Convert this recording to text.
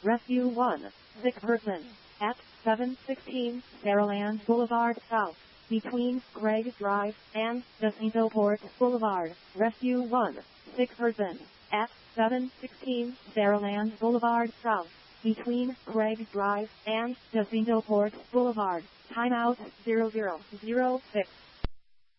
Rescue 1. Sick person. At 716 Saraland Boulevard South. Between Gregg Drive and Jacinto Port Boulevard. Rescue 1. Sick person. At 716 Saraland Boulevard South. Between Gregg Drive and Jacinto Port Boulevard. Timeout 0006.